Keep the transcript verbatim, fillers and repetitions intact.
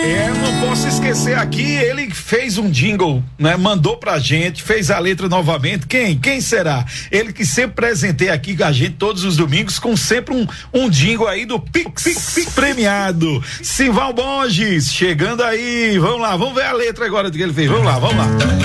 É, não posso esquecer aqui, ele fez um jingle, né? Mandou pra gente, fez a letra novamente. Quem? Quem será? Ele que sempre presenteia aqui com a gente todos os domingos com sempre um, um jingle aí do Pix, Pix, Pix premiado. Simval Borges, chegando aí. Vamos lá, vamos ver a letra agora do que ele fez. Vamos lá, vamos lá.